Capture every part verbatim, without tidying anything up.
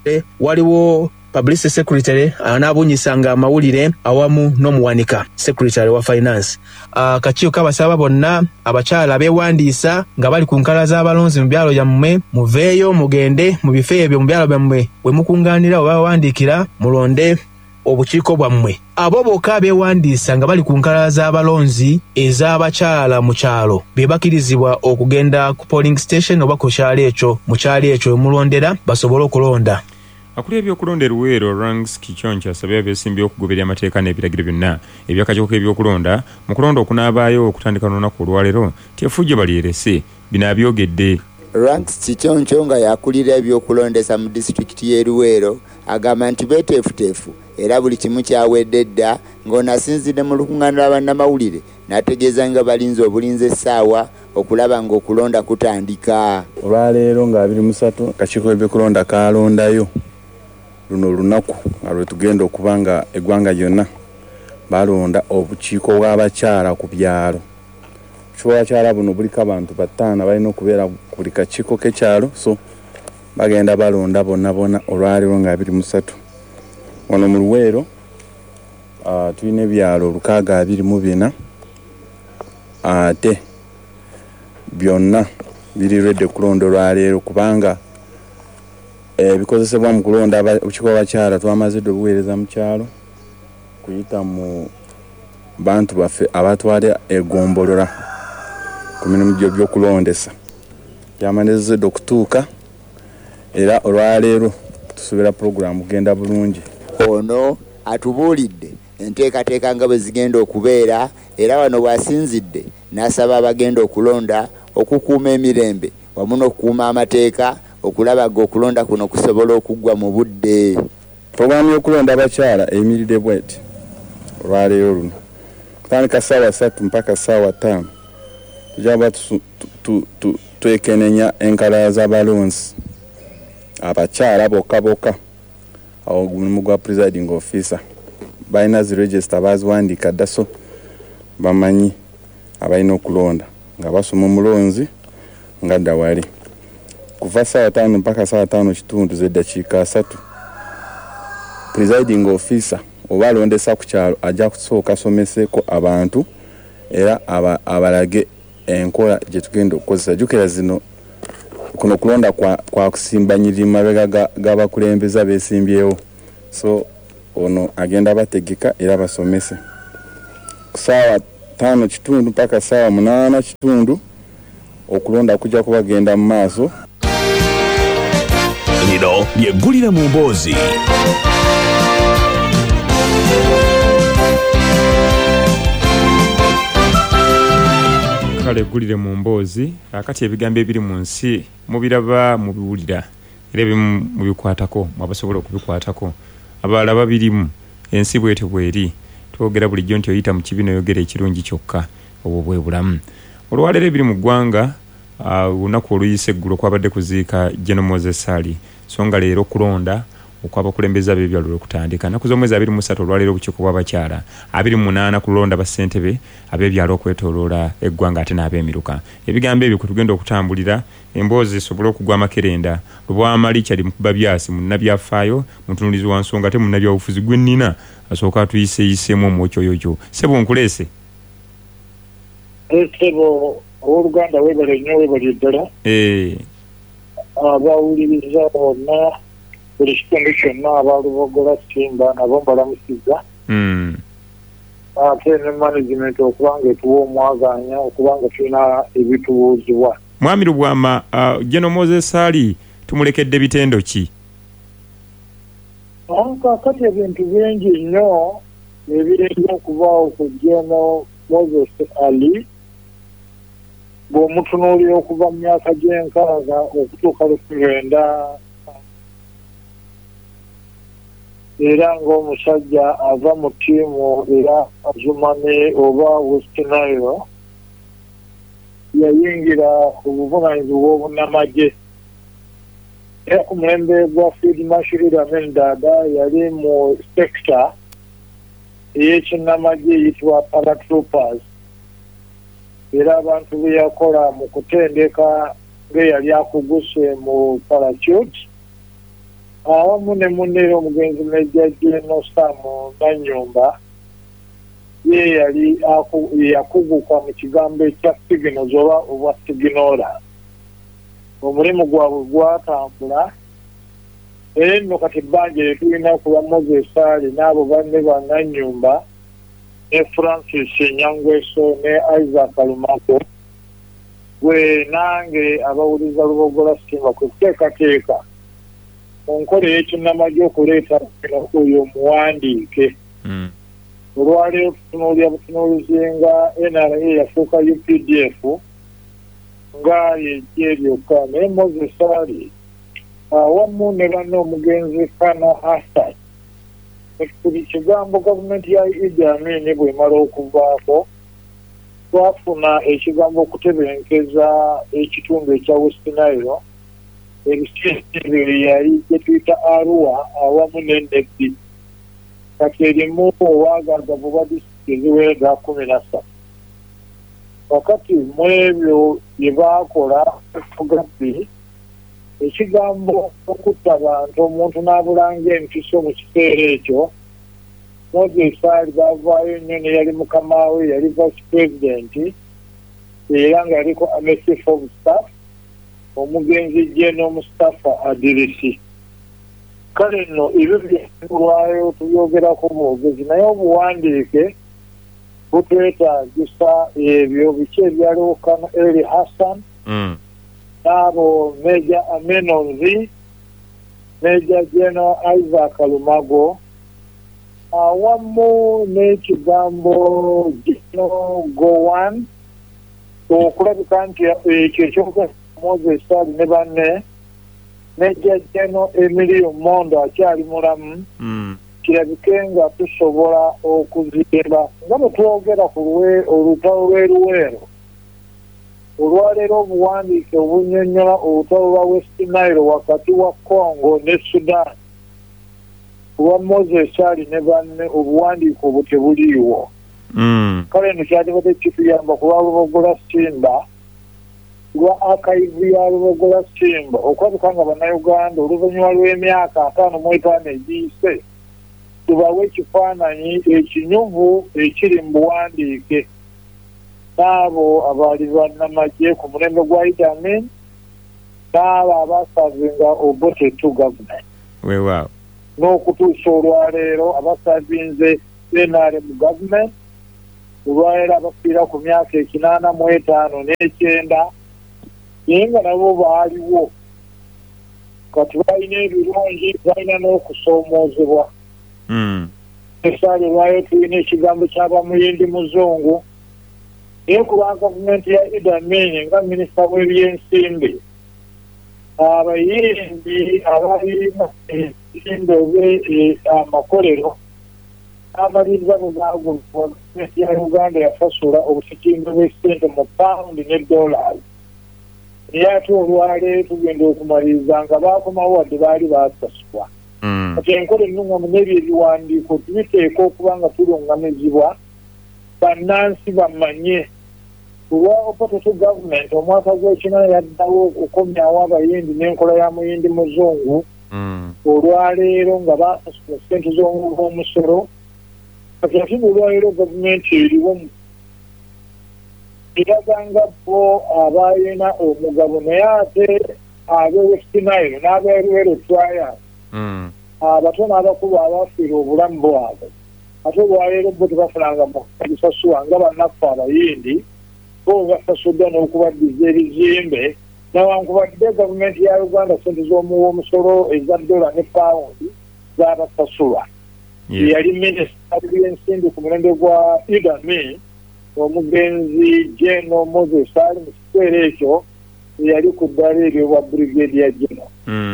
waliwo publicity secretary anabunyisanga amawulire awamu n'omuwanika secretary wa finance. Uh, kakiiko kabasaba bonna abakyala abeewandiisa nga bali ku nkala z'abalonzi mu byalo byammwe muveeyo mugende mu bifo ebyo mu byalo byammwe we mukungaanira oba bawandiikira mulonde obukiiko bwammwe. Abo bokka abeewandiisa nga bali ku nkala z'abalonzi ez'abakyala mu kyalo be bakirizibwa okugenda ku polling station oba ku kyalo ekyo mu kyalo ekyo mulondera basobole okulonda. Akuli ebyokulonda Luweero Ranks Kichoncha asabye abeesimbye okugoberera amateeka n'ebiragiro byonna ebyakakiiko k'ebyokulonda mu kulonda okunaabaayo okutandika n'olunaku olwaleero tyefujjo balierese bino abyogedde. Ranks Kichoncho nga yakulira ebyokulondesa mu disitulikiti y'e Luweero agamba nti beeteefuteefu era buli kimu kyawedde dda ng'onasinzidde mu lukuŋŋaana lwa bannamawulire n'ategeeza nga balinze obulinzi essaawa okulaba ng'okulonda kutandika. Olwaleero nga abiri mu ssatu akakiiko k'ebyokulonda kaalondayo luno olunaku nga lwe tugenda okuba nga eggwanga lyonna balonda obukiiko bw'abakyala ku byalo. Obukiiko buno buliko abantu bataano balina okubeera ku buli kakiiko k'ekyalo, so bagenda balonda bonna bonna olwaleero nga abiri mu ssatu. Wano mu Luweero uh, tulina ebyalo lukaaga abiri mu bina ate byonna biri redde kulonda olwaleero kubanga ebikozesebwa mu kulonda obukiiko bw'abakyala twamazidde obuweereza mu kyalo kuyita mu bantu baffe abatwala egombolola ku mirimu gy'ebyokulondesa byamanyiziddwa okutuuka era olwaleero tusuubira pulogulaamu kugenda bulungi. Ono atubuulidde enteekateeka nga bwe zigenda okubeera era wano bw'asinzidde n'asaba abagenda okulonda okukuuma emirembe wamu n'okukuuma amateeka okulaba nga okulonda kuno kusobola okuggwa mu budde. Pulogulaamu y'okulonda abakyala eyimiridde bw'eti olwaleero luno kutandika ssaawa ssatu mpaka ssaawa ttaano tujaba twekenenya enkala z'abalonzi abakyala bokka bokka awo omulimu gwa presiding officer balina zi register baziwandiika dda so bamanyi abalina okulonda nga basoma omulonzi nga dda wali kuva ssaawa ttaano mpaka ssaawa ttaano kitundu z'eddakiika asatu presiding officer oba alondesa ku kyalo ajja kusooka asomeseeko abantu era aba, abalage enkola gye tugenda okukozesa. Jjukira zino kuno kulonda kwa, kwa kusimbanyirira mabega g'abakulembeza beesimbyewo, so ono agenda bategeka era basomese ku ssaawa ttaano kitundu mpaka ssaawa munaana kitundu okulonda kujja kubagenda mu maaso. Lino lyeggulire mu mboozi. Kale eggulire mu mboozi akati ebigambo ebiri mu nsi mubiraba mubiwulira era ebimu mubikwatako mwabasobola okubikwatako abalala babirimu ensi bwete bweri twogera bulijjo nti oyita mu kibiina oyogera ekirungi kyokka obwo bwe bulamu. Olwaleero ebiri mu ggwanga olunaku oluyise eggulo kwabadde kuziika General Moses Sali so nga leero kulonda okwabakulembeza b'ebyalo okutandika nnaku z'omwezi abiri mu ssatu olwaleero obukiiko bw'abakyala abiri mu munaana kulonda bassentebe ab'ebyalo okwetooloola eggwanga ate n'ab'emiruka. Ebigambo ebyo kwe tugenda okutambulira emboozi esobole okugwa amakerenda Lubwama Richard Mukubabyasi munnabyafaayo mutunulizi wa nsonga ate munnabyabufuzi gwe nnina asooka atuyiseeyiseemu omwokyoyokyo. Ssebo nkuleese Ssebo oluganda webale nnyo webali ddala abawuliriza bonna buli kitundu kyonna abalubogola Simba nabo mbalamusiza ate ne management okubanga etuwa omwaganya okubanga tulina ebitubuuzibwa. Mwami Lubwama, uh, General Moses Sali tumulekedde bitendo ki? Kakati ebintu bingi nnyo ebiringa okubaawo ku General Moses Ali bw'omutunuulira okuva mu myaka gy'enkaaga okutuuka lukumi era ng'omusajja ava mu ttiimu era azumane oba West Nile yayingira ku buvunaanyizibwa obunnamagye era ku mulembe gwa Field Marshal Amin Dada yali mu sekita ey'ekinnamagye eyitibwa paratroopers era abantu be yakola mu kutendeka ng'eyali akuguse mu parachute awamu ne munne omugenzi Major General Sam Nanyumba ye yali yakuguka mu kigambo ekya signals oba obwa signora. Omulimu gwabwe gwatambula era nno kati ebbanja lye tulina kuba Moses Ali n'abo banne ba Nanyumba ne Francis Nyangweso ne Isaac Lumago gwe nange abawuliza Lubogola Simba kwe kuteekateeka mu nkola y'ekinnamagye okuleeta oyo omuwandiike. Olwaleero tutunuulira butunuulizi nga N R A yafuuka U P D F nga yejje byokka naye Moses Ali awamu ne banne omugenzi Kano Hassan buli kigambo gavumenti ya Idi Amin bw'emala okuvaako twafuna ekigambo okutebenkeza ekitundu ekya West Nile ebisebyo yali gye tuyita Arua awamu n'Ennedi kati erimu obwagaagavu bwa disitulikiti eziwera kumi na ssatu. Wakati mu ebyo bye baakola Gabbi ekigambo okutta abantu omuntu n'abulanga empiso mu kiseera ekyo Moses Ali baavaayo nnyo ne yali mukama we yali vice president era nga yaliko ame chief of staff omugenzi General Mustafa Adirisi. Kale nno ebyo byalwayo tubyogerako bwogezi naye obuwandiike butwetaagisa ebyo biki ebyaliwo Kano Eli Hassan n'abo Major Amenonzi Major General Isaac Lumago awamu n'ekigambo General Gowan okulabika nti ekyo ekyokukola Moses Ali ne banne Major General Emilio Mondo akyali mulamu kirabike nga tusobola okuzimba nga bwe twogera ku olutalo lw'eruweero olwaleero obuwandiike obunnyonnyola olutalo lwa West Nile wakati wa Congo ne Sudan olwa Moses Ali ne banne obuwandiike obwo tebuliiwo. Kale nno kyandibadde kituyamba ku lwa Lubogola Simba lwa archive ya Lubogola Simba okulabika nga bannayuganda oluvannyuma lw'emyaka ataano mu etaano egiyise tubawe ekifaananyi ekinyuvu ekiri mu buwandiike n'abo abaali bannamagye ku mulembe gwa Idi Amin n'abo abasaavinga Obote two government weewaawo n'okutuusa olwaleero abasaavinze N R M government olwaleero abafiira ku myaka ekinaana mu etaano n'ekyenda naye nga nabo baaliwo kati balina ebirungi balina n'okusoomoozebwa. Esaali lwayo tulina ekigambo ky'abamuyindi muzungu naye ku lwa gavumenti ya Idi Amin nga minisita w'ebyensimbi abayimbi abalina ensimbi oba amakolero amaliriza bugagulwa gavumenti ya Uganda yasasula obusitimbe bw'essente mu paundi ne dollars naye ate olwaleero tugenda okumaliriza nga baakomawo wadde baali baasasulwa. Kati enkola ennungamu n'ebyo ebiwandiiko tubiteeka okuba nga tulungamizibwa bannansi bamanye. Olwa Obote two government omwaka gw'ekinaana yaddawo okukomyawo abayindi n'enkola ya muyindi muzungu olwaleero nga baasasula ssente z'omusolo kati ate olwaleero gavumenti eriwo eraga nga bo abayina omugabo naye ate ab'e West Nile n'ab'eruweero Trial abato n'abakulu abafiira obulamu bwabwe ate olwaleero bo tebafunanga bisasula nga bannaffe abayindi bo basasuddwa n'okubaddiza ebizimbe nawankubadde gavumenti ya Uganda ssente z'omuwa omusolo eza dola ne paundi z'abasasula. Yali minisita w'ebyensimbi ku mulembe gwa Idi Amin omugenzi General Moses Ali mu kiseera ekyo yali ku ddala eryo bwa Brigadier General.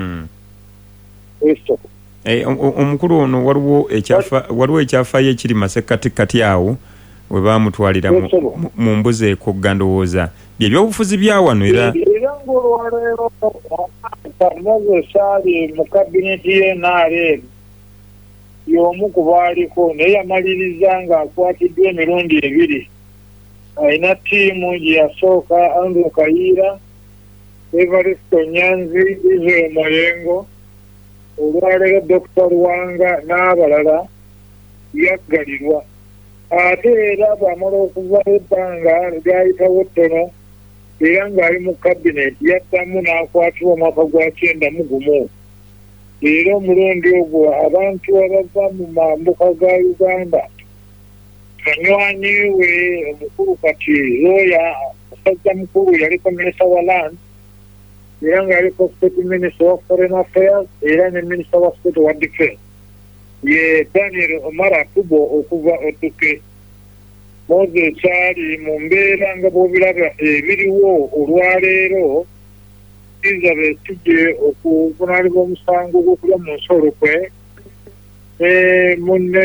Omukulu ono waliwo ekyafaayo ekiri masekati awo we baamutwalira mu mbuzi ekogga ndowooza byebyobufuzi bya wano era era ng'olwaleero Moses Ali mu kabineti y'E N R M y'omu ku baaliko naye yamaliriza ng'akwatiddwa emirundi ebiri. Alina ttiimu gye yasooka Andrew Kayiira, Evaristo Nyanzi, Israel Moyengo olwaleero Dokita Luwanga n'abalala yaggalirwa. Ate era bw'amala okuvayo ebbanga lyayitawo ttono era ng'ali mu kabineeti yaddamu n'akwatibwa omwaka gwa kyenda mu gumu. Era omulundi ogwo abantu abava mu mambuka ga Uganda kanywanyi we omukulu kati looya musajja mukulu yaliko minisita wa land era nga yaliko state minister wa foreign affairs era ne minisita wa state wa defense ye Daniel Omara Tubo okuva Otuke. Moses ali mu mbeera nga bw'obiraba ebiriwo olwaleero Elizabeth gye okuvunaanibwa omusango gw'okulya mu nsolo kwe munne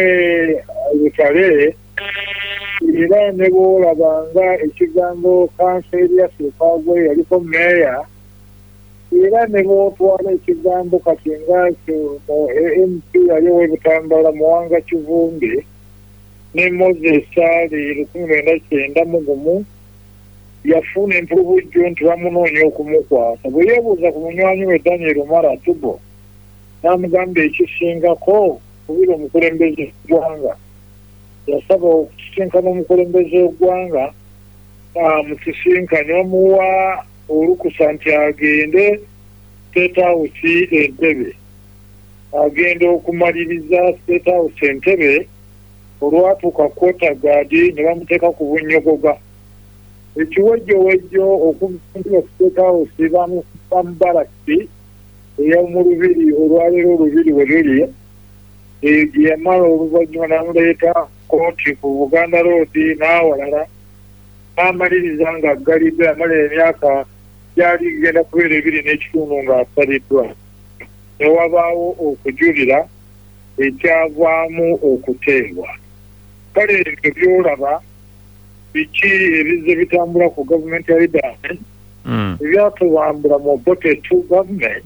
Lutale era ne bw'olabanga ekigambo kanseri yasukagwe yaliko meeya era ne bw'otwala ekigambo kati nga M P yali ow'ebutambala Muwanga Kivumbi ne Moses ali lukumi lwenda kyenda mu gumu yafuna empulubujjo nti bamunoonya okumukwata. Bwe yeebuuza ku munywanyi we Daniel Omara Tubo n'amugamba ekisingako kubira omukulembeze w'eggwanga. Yasaba okukisinkana omukulembeze w'eggwanga amukisinkane omuwa olukusa nti agende State House Entebbe. Agenda okumaliriza State House Entebbe olwatuuka kwota gaadi ne bamuteeka ku bunnyogoga. Ekiwejjowejjo okuva ku State House bamubalaki eyamu lubiri olwaleero olubiri we luli gye yamala oluvannyuma n'amuleeta kooti ku Buganda Road n'awalala n'amaliriza ng'aggalidde amala emyaka gyali genda kubeera ebiri n'ekitundu ng'asaliddwa. Ne wabaawo okujulira ekyavaamu okuteebwa. Kale ebyo by'olaba biki ebize bitambula ku gavumenti ya Uganda ebyatubambula mu Obote two government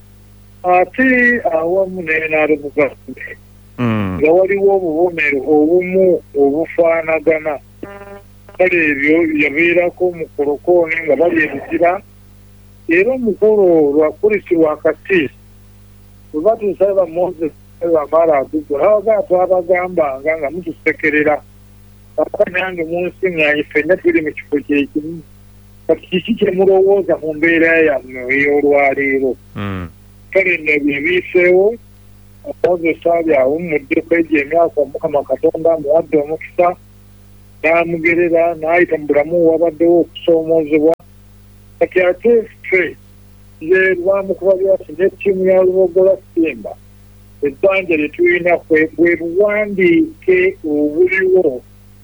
ate awamu n'enaremu gavumenti nga waliwo obubonero obumu obufaanagana. Kale ebyo yabeerako mu kolokooni nga bali ebizira era omukolo lwakulisi lwakati bwe batuusa ba Moses bamala agugula abagaa twabagambanga nga mutusekerera kaka nange mu nsi ng'anyi ffenna tuli mu kifo kyekimu kati kiki kye mulowooza mu mbeera yammwe ey'olwaleero. Kale nno bye biiseewo Moses ali awummuddeko egyo emyaka Mukama Katonda amuwadde omukisa n'amugerera n'ayita mu bulamu wabaddewo okusoomoozebwa. Kati ate ffe nze lwamukuba byasi ne ttiimu ya Lubogola Simba ebbanja lye tulina bwe buwandiike obuliwo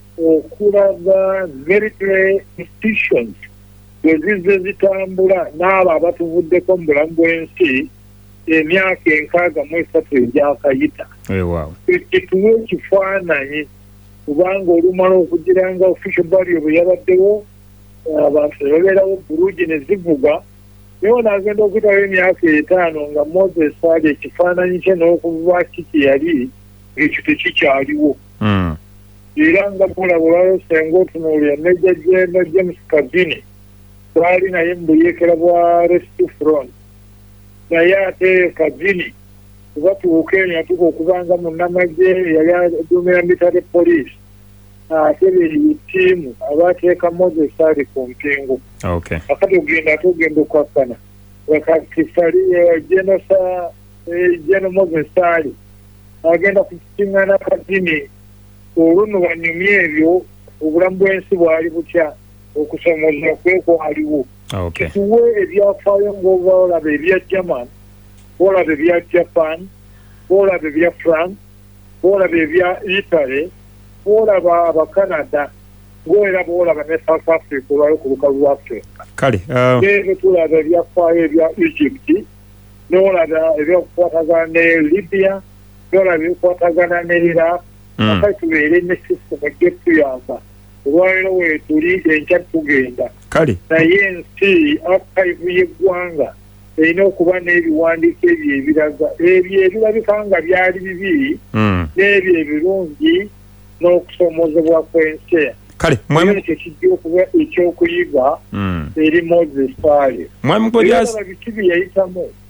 okulaga military institutions bwe zizze zitambula n'abo abatuvuddeko mu bulamu bw'ensi emyaka enkaaga mu esatu egyakayita. Kituwe ekifaananyi kubanga olumala okugira nga official burial bwe yabaddewo abantu ne babeerawo bulungi ne zivuga naye n'agenda okuyitawo emyaka etaano nga Moses ali ekifaananyi kye n'okuva kiki yali ekyo tekikyaliwo. Era nga mulaba olwaleero senga otunuulira Major General James Kazini twali naye mu buyeekera bwa Rescue Front naye ate Kazini batuuka eno yatuuka okubanga munnamagye yali aduumira military police ate beri ttiimu abateeka Moses ali ku mpingu. Akati ogenda ate ogenda okwakkana wakakisali genosa General Moses ali agenda kukikiŋŋana Kazini oluno banyumya ebyo obulamu bw'ensi bwali butya okusoomoza kwe kwaliwo. Kituwe ebyafaayo ng'ova olaba ebya German olaba ebya Japan olaba ebya France olaba ebya Italy olaba abacanada ng'era boolaba ne South Africa olwali ku lukalu lwa Africa. Kale ebe tulaba ebyafaayo ebya Egypt n'olaba ebyokukwatagana ne Libya n'olaba ebyokukwatagana ne Iraq akati tubeere ne system ejja tuyamba olwaleero weetuli enkya tugenda. Kale naye ensi archive y'eggwanga erina okuba n'ebiwandiiko ebyo ebiraga ebyo ebirabika nga byali bibi n'ebyo ebirungi n'okusoomozebwa kw'ensi. Kale ekyo kijja okuba ekyokuyiga eri Moses ali. Mwami Goliath biki bye yayitamu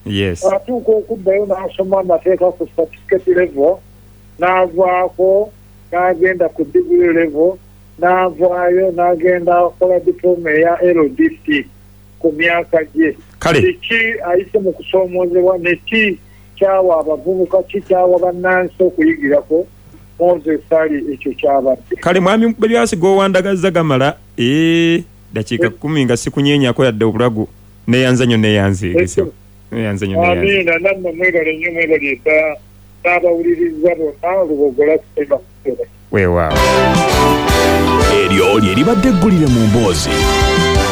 yes atuuka okuddayo n'asoma amateeka ku certificate level n'avaako n'agenda ku degree level n'avaayo n'agenda akola diploma eya L D C ku myaka gye kiki ayise mu kusoomoozebwa neki kyawa abavubuka kikyawa bannansi okuyigirako Moses ali ekyo kyabadde kale mwami Bebyasi gowandagaza gamala ee dakiika kumi nga sikunyenyako yadde obulago neyanza nnyo neyanze egeso neyanza nnyo neyanze amina namwe mwegale nnyo mwegale ddala n'abawuliriza bonna olubogola kusema weewaawo eryo lye libadde eggulire mu mboozi.